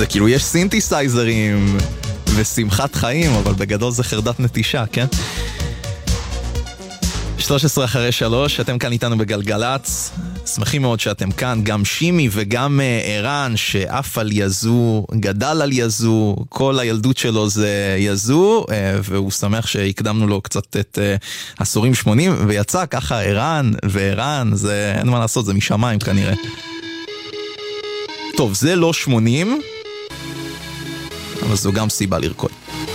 זה כאילו יש סינתסייזרים ושמחת חיים, אבל בגדול זה חרדת נטישה, כן? 13 אחרי 3, אתם כאן איתנו בגלגלץ, שמחים מאוד שאתם כאן, גם שימי וגם ערן שאף על יזו, גדל על יזו, כל הילדות שלו זה יזו, והוא שמח שהקדמנו לו קצת את עשורים 80, ויצא ככה ערן וערן, זה אין מה לעשות, זה משמיים כנראה. טוב, זה לא 80, אבל זו גם סיבה לרקוד.